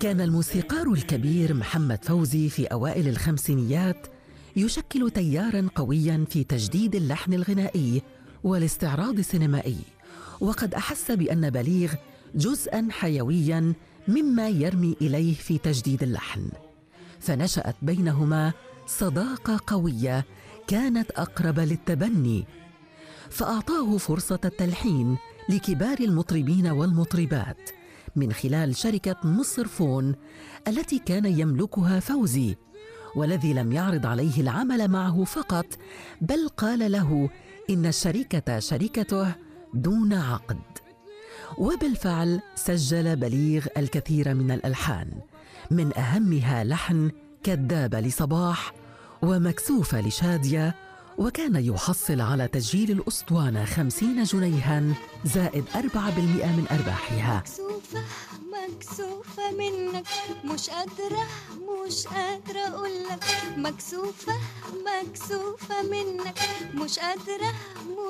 كان الموسيقار الكبير محمد فوزي في أوائل الخمسينيات يشكل تياراً قوياً في تجديد اللحن الغنائي والاستعراض السينمائي، وقد أحس بأن بليغ جزءاً حيوياً مما يرمي إليه في تجديد اللحن، فنشأت بينهما صداقة قوية كانت أقرب للتبني، فأعطاه فرصة التلحين لكبار المطربين والمطربات من خلال شركة مصر فون التي كان يملكها فوزي، والذي لم يعرض عليه العمل معه فقط، بل قال له إن الشركة شركته دون عقد. وبالفعل سجل بليغ الكثير من الألحان، من أهمها لحن كذابة لصباح ومكسوفة لشادية، وكان يحصل على تسجيل الأسطوانة 50 جنيها زائد 4% من أرباحها. مكسوفة منك، مش قادرة أقولك، مكسوفة منك، مش قادرة